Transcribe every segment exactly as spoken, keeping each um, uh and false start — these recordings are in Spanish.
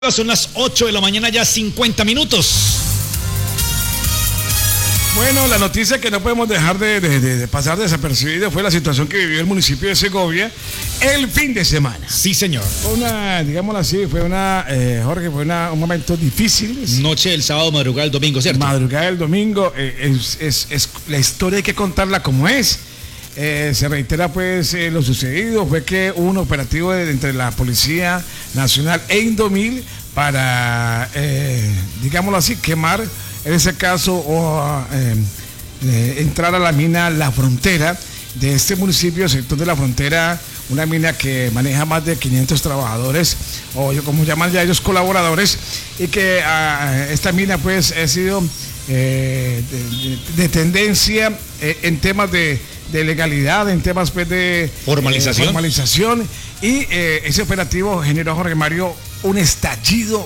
Son las ocho de la mañana, ya cincuenta minutos. Bueno, la noticia que no podemos dejar de, de, de, de pasar desapercibida fue la situación que vivió el municipio de Segovia el fin de semana. Sí, señor. Fue una, digámoslo así, fue una, eh, Jorge, fue una, un momento difícil. Noche del sábado, madrugada del domingo, ¿cierto? Madrugada del domingo, eh, es, es, es, la historia hay que contarla como es. Eh, se reitera pues eh, lo sucedido, fue que hubo un operativo de, entre la Policía Nacional e Indomil para, eh, digámoslo así, quemar, en ese caso, o eh, eh, entrar a la mina La Frontera de este municipio, sector de La Frontera, una mina que maneja más de quinientos trabajadores, o como llaman ya ellos, colaboradores, y que eh, esta mina pues ha sido eh, de, de, de tendencia eh, en temas de de legalidad, en temas pues, de formalización, eh, formalización y eh, ese operativo generó, Jorge Mario, un estallido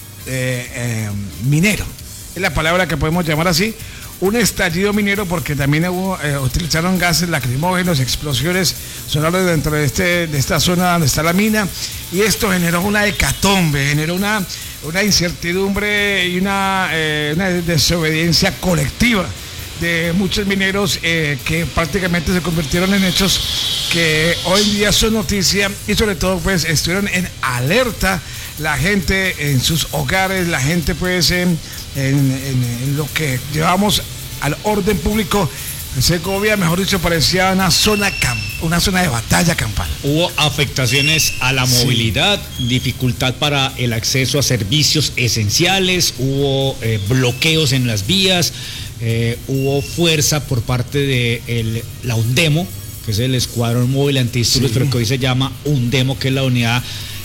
eh, eh, minero, es la palabra que podemos llamar así, un estallido minero, porque también hubo, eh, utilizaron gases lacrimógenos, explosiones sonaron dentro de, este, de esta zona donde está la mina, y esto generó una hecatombe, generó una, una incertidumbre y una, eh, una desobediencia colectiva de muchos mineros eh, que prácticamente se convirtieron en hechos que hoy en día son noticia, y sobre todo pues estuvieron en alerta la gente en sus hogares, la gente pues en, en, en, en lo que llevamos al orden público. Segovia, mejor dicho, parecía una zona camp una zona de batalla campal. Hubo afectaciones a la movilidad, sí. Dificultad para el acceso a servicios esenciales, hubo eh, bloqueos en las vías. Eh, hubo fuerza por parte de el, la UNDEMO, que es el Escuadrón Móvil Antidisturbios, sí. Pero que hoy se llama UNDEMO, que es la unidad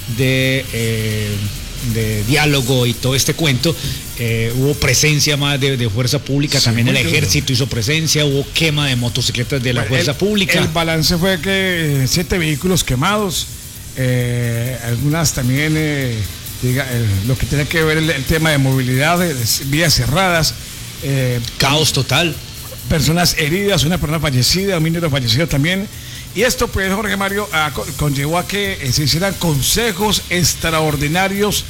de, eh, de diálogo y todo este cuento. Eh, hubo presencia más de, de fuerza pública, sí, también el ejército duro. Hizo presencia, hubo quema de motocicletas de la bueno, fuerza el, pública. El balance fue que siete vehículos quemados, eh, algunas también, eh, diga, eh, lo que tiene que ver el, el tema de movilidad, eh, vías cerradas. Eh, Caos total. Personas heridas, una persona fallecida, un minero fallecido también. Y esto, pues, Jorge Mario, a, conllevó a que eh, se hicieran consejos extraordinarios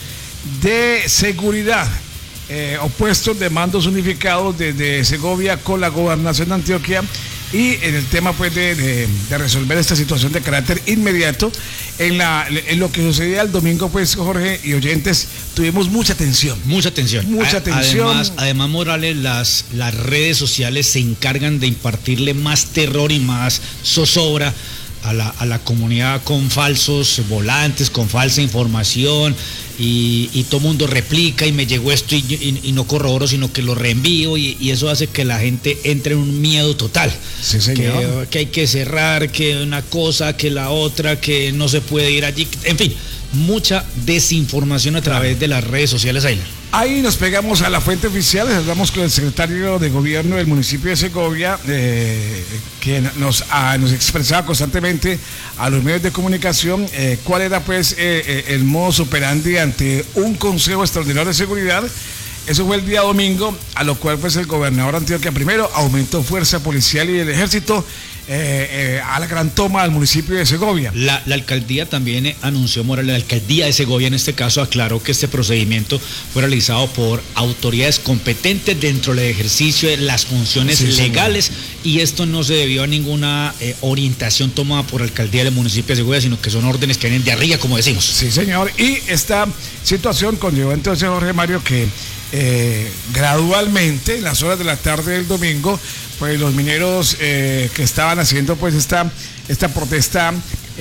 de seguridad, eh, opuestos de mandos unificados desde Segovia con la gobernación de Antioquia. Y en el tema pues de, de, de resolver esta situación de carácter inmediato, en, la, en lo que sucedía el domingo, pues, Jorge y oyentes, tuvimos mucha tensión. Mucha tensión. Mucha A, tensión. Además, además, Morales, las, las redes sociales se encargan de impartirle más terror y más zozobra a la, a la comunidad con falsos volantes, con falsa información, y, y todo mundo replica y me llegó esto y, y, y no corroboro, sino que lo reenvío, y, y eso hace que la gente entre en un miedo total. Sí, señor. Que, que hay que cerrar, que una cosa, que la otra, que no se puede ir allí, en fin, mucha desinformación a través de las redes sociales, Ayla. Ahí nos pegamos a la fuente oficial, hablamos con el secretario de gobierno del municipio de Segovia, eh, que nos, a, nos expresaba constantemente a los medios de comunicación eh, cuál era pues eh, eh, el modus operandi ante un consejo extraordinario de seguridad. Eso fue el día domingo, a lo cual pues el gobernador Antioquia primero aumentó fuerza policial y el ejército eh, eh, a la gran toma del municipio de Segovia. La, la alcaldía también eh, anunció, Morales, la alcaldía de Segovia en este caso aclaró que este procedimiento fue realizado por autoridades competentes dentro del ejercicio de las funciones sí, legales, señor. Y esto no se debió a ninguna eh, orientación tomada por la alcaldía del municipio de Segovia, sino que son órdenes que vienen de arriba, como decimos. Sí, señor, y esta situación conllevó entonces, Jorge Mario, que Eh, gradualmente en las horas de la tarde del domingo, pues los mineros eh, que estaban haciendo pues esta, esta protesta,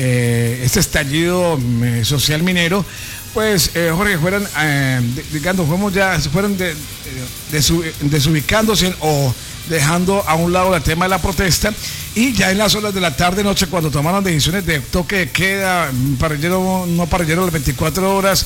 eh, este estallido eh, social minero, pues eh, Jorge, fueron eh, digamos, fuimos ya, fueron de, de, de, desubicándose o dejando a un lado el tema de la protesta, y ya en las horas de la tarde noche, cuando tomaron decisiones de toque de queda, parrillero, no parrillero las veinticuatro horas,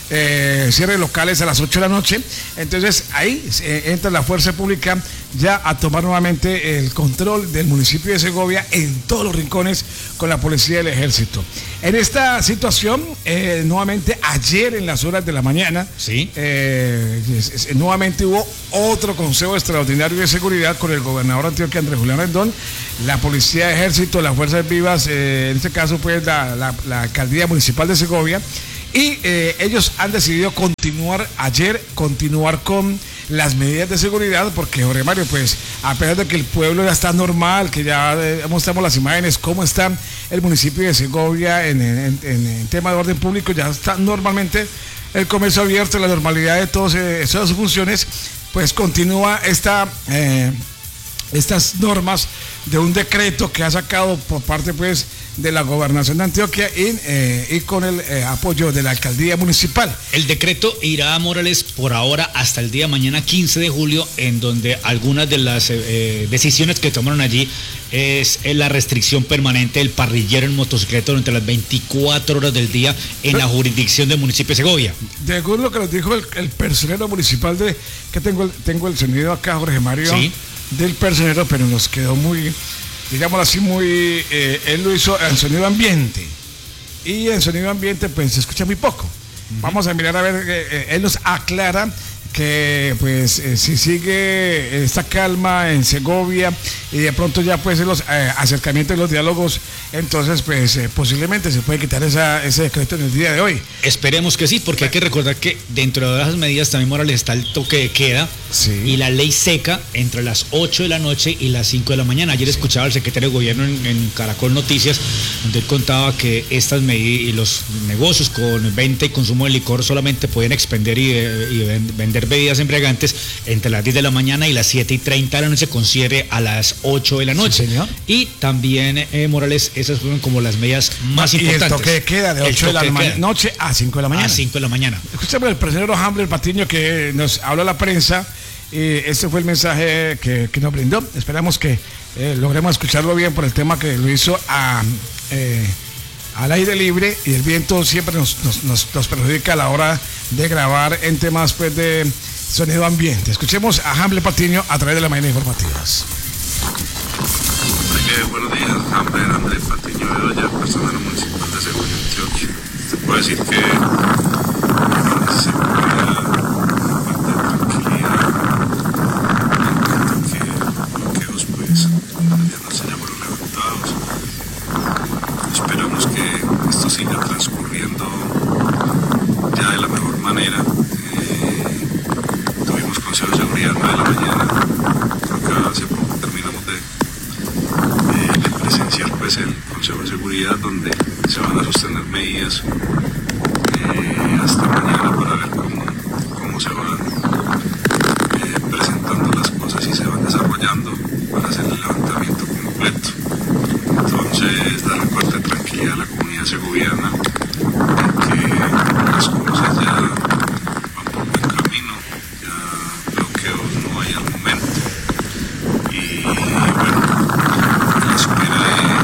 eh, cierre locales a las ocho de la noche, entonces ahí eh, entra la fuerza pública ya a tomar nuevamente el control del municipio de Segovia en todos los rincones con la policía y el ejército. En esta situación, eh, nuevamente ayer en las horas de la mañana, ¿sí? eh, es, es, nuevamente hubo otro consejo extraordinario de seguridad con el gobernador Antioquia, Andrés Julián Rendón, la policía, ejército, las fuerzas vivas, eh, en este caso pues la, la, la alcaldía municipal de Segovia, Y eh, ellos han decidido continuar ayer, continuar con las medidas de seguridad, porque Jorge Mario, pues a pesar de que el pueblo ya está normal, que ya eh, mostramos las imágenes, cómo está el municipio de Segovia en, en, en, en tema de orden público, ya está normalmente el comercio abierto, la normalidad de todas eh, esas funciones, pues continúa esta... Eh, estas normas de un decreto que ha sacado por parte pues de la gobernación de Antioquia y, eh, y con el eh, apoyo de la alcaldía municipal. El decreto irá, Morales, por ahora hasta el día mañana quince de julio, en donde algunas de las eh, decisiones que tomaron allí es la restricción permanente del parrillero en motocicleta durante las veinticuatro horas del día en Pero, la jurisdicción del municipio de Segovia. Según lo que nos dijo el, el personero municipal de, que tengo el, tengo el sonido acá, Jorge Mario, sí, del personero, pero nos quedó muy, digámoslo así, muy, eh, él lo hizo en sonido ambiente, y en sonido ambiente pues se escucha muy poco. Uh-huh. Vamos a mirar a ver, eh, él nos aclara que pues eh, si sigue esta calma en Segovia y de pronto ya pues los eh, acercamientos y los diálogos, entonces pues eh, posiblemente se puede quitar esa, ese decreto en el día de hoy. Esperemos que sí, porque hay que recordar que dentro de las medidas también, Morales, está el toque de queda, sí, y la ley seca entre las ocho de la noche y las cinco de la mañana. Ayer, sí, escuchaba al secretario de gobierno en, en Caracol Noticias, donde él contaba que estas medidas y los negocios con venta y consumo de licor solamente pueden expender y, y vender bebidas embriagantes entre las diez de la mañana y las siete y treinta de la noche, con cierre a las ocho de la noche. Sí, y también, eh, Morales, esas fueron como las medidas más y importantes. Y el toque de queda de ocho de la ma- noche a cinco de la mañana. A cinco de la mañana. Escuchamos el presidente Hamble Patiño, que nos habló a la prensa, y este fue el mensaje que, que nos brindó. Esperamos que eh, logremos escucharlo bien por el tema que lo hizo a... Eh, al aire libre, y el viento siempre nos, nos, nos, nos perjudica a la hora de grabar en temas pues de sonido ambiente. Escuchemos a Hamble Patiño a través de la mañana informativas. Eh, buenos días, Hamble Andrés Patiño Bedoya, personal municipal de Segovia, Antioquia. Se puede decir que en seguridad, parte de tranquilidad, que bloqueos pues ya no se llamaron levantados. Esperamos que esto siga transcurriendo ya de la mejor manera. Eh, tuvimos consejo de seguridad a las nueve de la mañana. Creo que hace poco terminamos de, eh, de presenciar pues, el consejo de seguridad, donde se van a sostener medidas eh, hasta mañana para ver cómo, cómo se van eh, presentando las cosas y se van desarrollando para hacer el levantamiento completo. Entonces, darle parte de tranquilidad a la comunidad segoviana, de que las cosas ya van por buen camino, ya bloqueos no hay al momento. Y bueno, a la espera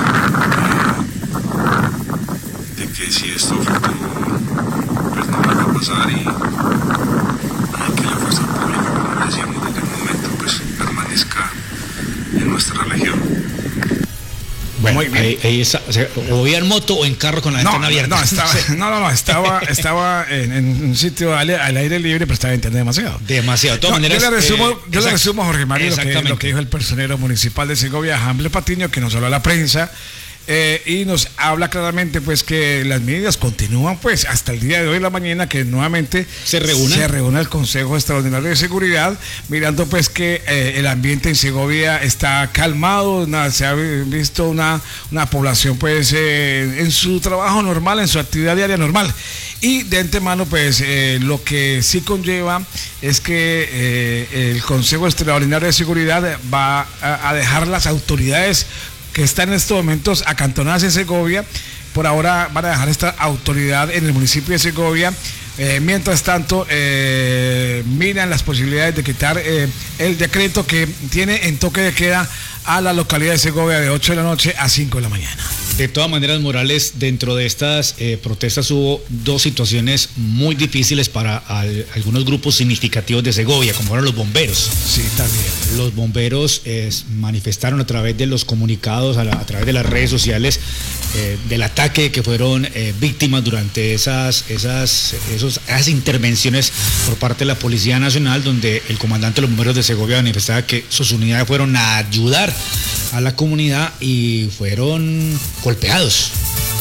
de, de, de que si esto pues no va a pasar y, y que la fuerza pública, como decíamos desde el momento, pues permanezca en nuestra región. Bueno, ahí, ahí está, o sea, o iba en moto o en carro con la ventana no, abierta. No, estaba, no, no, no, estaba, estaba en, en un sitio al, al aire libre, pero estaba entendiendo demasiado. Demasiado. De todas no, maneras, yo le resumo, eh, yo le resumo a Jorge Mario lo que, lo que dijo el personero municipal de Segovia, Hamble Patiño, que nos habló a la prensa. Eh, y nos habla claramente pues que las medidas continúan pues hasta el día de hoy en la mañana, que nuevamente se reúne se reúne el Consejo Extraordinario de Seguridad, mirando pues que eh, el ambiente en Segovia está calmado, una, se ha visto una, una población pues eh, en su trabajo normal, en su actividad diaria normal, y de antemano pues eh, lo que sí conlleva es que eh, el Consejo Extraordinario de Seguridad va a, a dejar las autoridades que están en estos momentos acantonadas en Segovia. Por ahora van a dejar esta autoridad en el municipio de Segovia. Eh, mientras tanto, eh, miran las posibilidades de quitar eh, el decreto que tiene en toque de queda a la localidad de Segovia de ocho de la noche a cinco de la mañana. De todas maneras, Morales, dentro de estas eh, protestas hubo dos situaciones muy difíciles para al, algunos grupos significativos de Segovia, como fueron los bomberos. Sí, también. Los bomberos eh, manifestaron a través de los comunicados, a, la, a través de las redes sociales, eh, del ataque que fueron eh, víctimas durante esas, esas, esos, esas intervenciones por parte de la Policía Nacional, donde el comandante de los bomberos de Segovia manifestaba que sus unidades fueron a ayudar a la comunidad y fueron golpeados.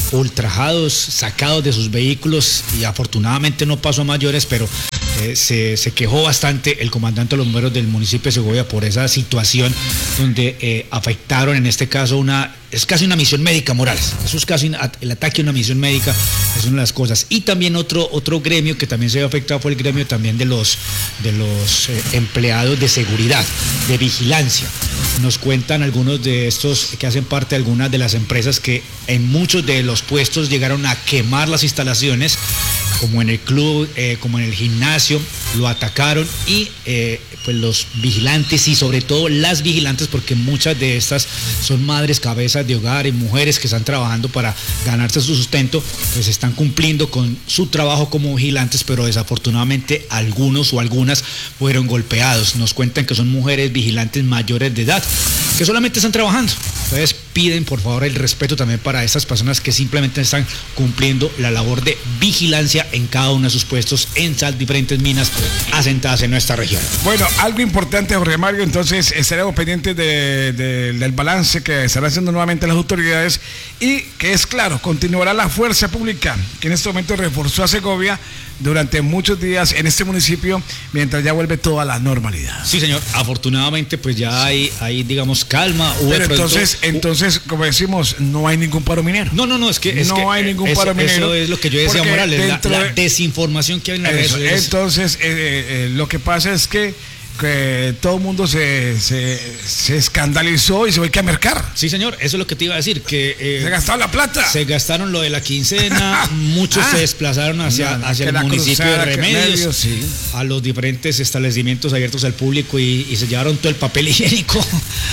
ultrajados, sacados de sus vehículos, y afortunadamente no pasó a mayores, pero eh, se, se quejó bastante el comandante de los bomberos del municipio de Segovia por esa situación donde eh, afectaron, en este caso, una es casi una misión médica, Morales. Eso es casi el ataque a una misión médica, es una de las cosas. Y también otro, otro gremio que también se vio afectado fue el gremio también de los, de los eh, empleados de seguridad, de vigilancia. Nos cuentan algunos de estos que hacen parte de algunas de las empresas que en muchos de los puestos llegaron a quemar las instalaciones, como en el club, eh, como en el gimnasio, lo atacaron, y eh, pues los vigilantes y sobre todo las vigilantes, porque muchas de estas son madres cabezas de hogar y mujeres que están trabajando para ganarse su sustento, pues están cumpliendo con su trabajo como vigilantes, pero desafortunadamente algunos o algunas fueron golpeados. Nos cuentan que son mujeres vigilantes mayores de edad que solamente están trabajando. Entonces piden por favor el respeto también para estas personas que simplemente están cumpliendo la labor de vigilancia en cada uno de sus puestos en las diferentes minas asentadas en nuestra región. Bueno, algo importante, Jorge Mario, entonces estaremos pendientes de, de, del balance que estarán haciendo nuevamente las autoridades, y que es claro, continuará la fuerza pública que en este momento reforzó a Segovia durante muchos días en este municipio, mientras ya vuelve toda la normalidad. Sí, señor, afortunadamente pues ya hay, hay digamos, calma. Hubo Pero pronto, entonces, uh, entonces, como decimos, no hay ningún paro minero. No, no, no, es que... Es no que, hay ningún eso, paro minero. Eso es lo que yo decía, Morales, la, la de... desinformación que hay en las redes sociales. Entonces, eh, eh, lo que pasa es que que todo el mundo se, se, se escandalizó y se fue a mercar. Sí, señor, eso es lo que te iba a decir, que eh, se gastaron la plata. Se gastaron lo de la quincena, muchos ah, se desplazaron hacia, no, hacia el municipio cruzada, de Remedios, medio, sí. a los diferentes establecimientos abiertos al público, y, y se llevaron todo el papel higiénico.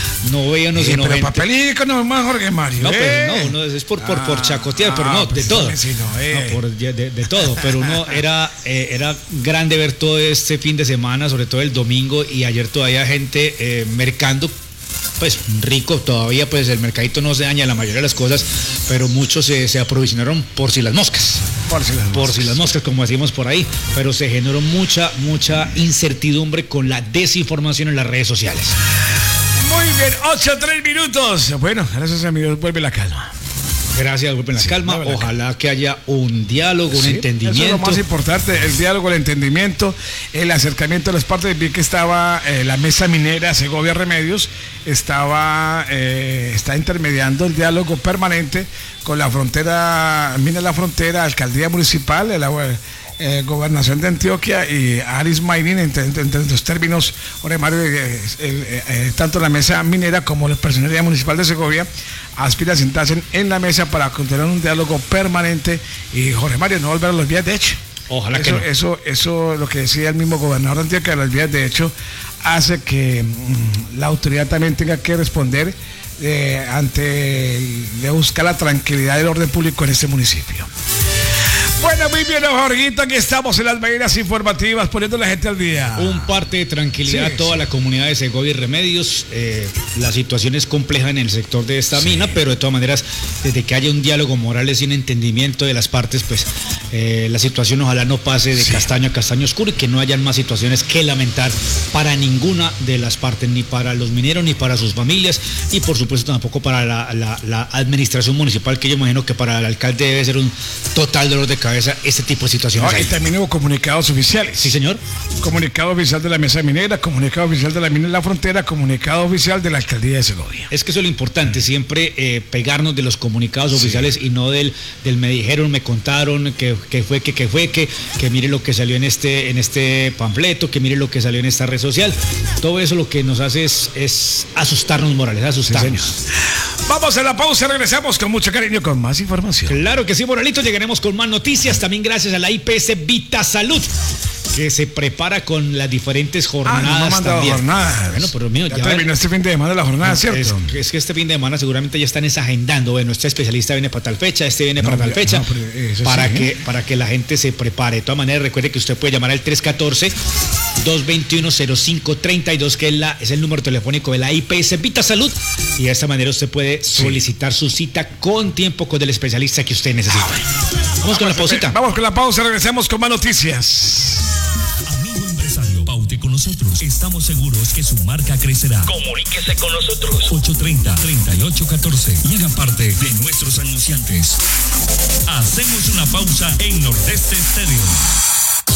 No veían sí, sino pero gente. Papel higiénico no es más, Jorge Mario. No, eh. pero no, no, es por, por, por chacotear, ah, pero no, pues de todo. Sí, no, eh. no, por, de, de, de todo, pero no, era, eh, era grande ver todo este fin de semana, sobre todo el domingo, y ayer todavía gente eh, mercando, pues rico todavía, pues el mercadito no se daña la mayoría de las cosas, pero muchos se, se aprovisionaron por si las moscas. Por si las moscas. Por si las moscas, como decimos por ahí, pero se generó mucha, mucha incertidumbre con la desinformación en las redes sociales. Muy bien, ocho a tres minutos. Bueno, gracias a mi Dios, vuelve la calma. Gracias, vuelve la sí, calma. La Ojalá calma. que haya un diálogo, un sí, entendimiento. Eso es lo más importante, el diálogo, el entendimiento, el acercamiento de las partes. Vi que estaba eh, la mesa minera Segovia Remedios, estaba eh, está intermediando el diálogo permanente con la frontera, Mina La Frontera, Alcaldía Municipal, el Eh, Gobernación de Antioquia y Aris Mining, entre, entre, entre los términos, Jorge Mario, eh, eh, eh, tanto la mesa minera como la Personería Municipal de Segovia aspira a sentarse en la mesa para continuar un diálogo permanente, y Jorge Mario, no volver a las vías de hecho. Ojalá eso, que no. Eso, eso, lo que decía el mismo gobernador de Antioquia, las vías de hecho, hace que mmm, la autoridad también tenga que responder eh, ante el, de buscar la tranquilidad del orden público en este municipio. Bueno, muy bien, Jorgito, aquí estamos en las mañanas informativas, poniendo a la gente al día. Un parte de tranquilidad sí, a toda sí. la comunidad de Segovia y Remedios. Eh, la situación es compleja en el sector de esta sí. mina, pero de todas maneras, desde que haya un diálogo Morales y un entendimiento de las partes, pues eh, la situación ojalá no pase de sí. castaño a castaño oscuro, y que no hayan más situaciones que lamentar para ninguna de las partes, ni para los mineros, ni para sus familias, y por supuesto tampoco para la, la, la administración municipal, que yo imagino que para el alcalde debe ser un total dolor de cabeza este tipo de situaciones. No, y también hubo comunicados oficiales. Sí, señor. Comunicado oficial de la mesa minera, comunicado oficial de la mina de la frontera, comunicado oficial de la alcaldía de Segovia. Es que eso es lo importante, siempre eh, pegarnos de los comunicados sí. oficiales, y no del, del me dijeron, me contaron, que, que fue, que, que fue, que, que mire lo que salió en este, en este panfleto, que mire lo que salió en esta red social. Todo eso lo que nos hace es, es asustarnos, Morales, asustarnos. Sí, vamos a la pausa, regresamos con mucho cariño con más información. Claro que sí, Moralito, llegaremos con más noticias. También gracias a la I P S Vita Salud, que se prepara con las diferentes jornadas. Ah, no me han mandado también. jornadas. Bueno, pero mío, ya, ya terminó este fin de semana la jornada, no, ¿cierto? Es, es que este fin de semana seguramente ya están agendando. Bueno, este especialista viene para tal fecha, este viene no, para tal fecha, no, para, sí, que, ¿eh? para que la gente se prepare. De todas maneras, recuerde que usted puede llamar al tres uno cuatro, dos dos uno, cero cinco tres dos, que es, la, es el número telefónico de la I P S Vita Salud, y de esta manera usted puede solicitar sí. su cita con tiempo con el especialista que usted necesita. Vamos, vamos con la pausita. Vamos con la pausa, regresamos con más noticias. Amigo empresario, paute con nosotros. años, estamos seguros que su marca crecerá. Comuníquese con nosotros. ocho tres cero, tres ocho uno cuatro y haga parte de nuestros anunciantes. Hacemos una pausa en Nordeste Estéreo.